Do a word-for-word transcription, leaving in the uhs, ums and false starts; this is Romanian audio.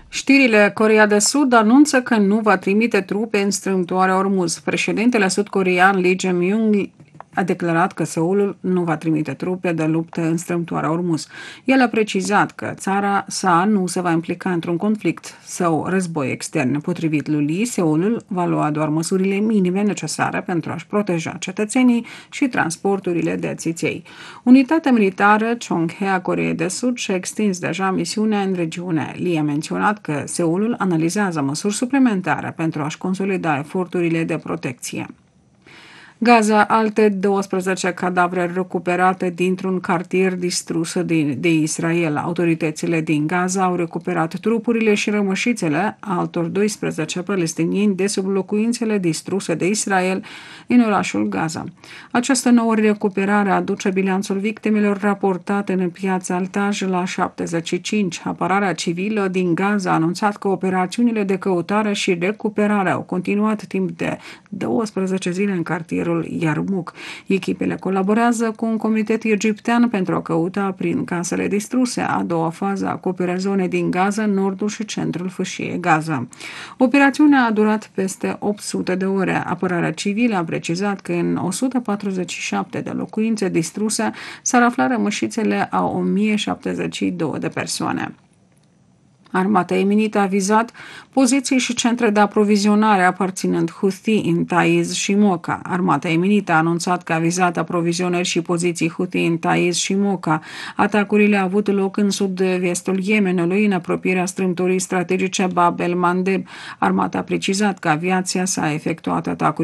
Știrile: Coreea de Sud anunță că nu va trimite trupe în strâmtoarea Ormuz. Președintele sud-coreean Lee Jae-myung a declarat că Seoulul nu va trimite trupe de luptă în strâmtoarea Ormuz. El a precizat că țara sa nu se va implica într-un conflict sau război extern. Potrivit lui Lee, Seoulul va lua doar măsurile minime necesare pentru a-și proteja cetățenii și transporturile de țiței. Unitatea militară Chonghae a Coreei de Sud și-a extins deja misiunea în regiune. Lee a menționat că Seoulul analizează măsuri suplimentare pentru a-și consolida eforturile de protecție. Gaza: alte douăsprezece cadavre recuperate dintr-un cartier distrus de, de Israel. Autoritățile din Gaza au recuperat trupurile și rămășițele altor doisprezece palestinieni de sub locuințele distruse de Israel în orașul Gaza. Această nouă recuperare aduce bilanțul victimelor raportate în piața Altaj la șaptezeci și cinci. Apărarea civilă din Gaza a anunțat că operațiunile de căutare și recuperare au continuat timp de douăsprezece zile în cartierul Yarmouk. Echipele colaborează cu un comitet egiptean pentru a căuta prin casele distruse. A doua fază acoperă zone din Gaza, nordul și centrul fâșiei Gaza. Operațiunea a durat peste opt sute de ore. Apărarea civilă a precizat că în o sută patruzeci și șapte de locuințe distruse s-ar afla rămășițele a o mie șaptezeci și doi de persoane. Armata yemenită a vizat poziții și centre de aprovizionare aparținând Houthi în Taiz și Moca. Armata yemenită a anunțat că a vizat aprovizionări și poziții Houthi în Taiz și Moca. Atacurile au avut loc în sud-vestul Yemenului, în apropierea strâmtorii strategice Bab el-Mandeb. Armata a precizat că aviația s-a efectuat atacuri